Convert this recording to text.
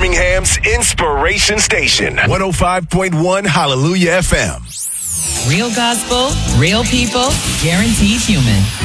Birmingham's Inspiration Station. 105.1 Hallelujah FM. Real gospel, real people, guaranteed human.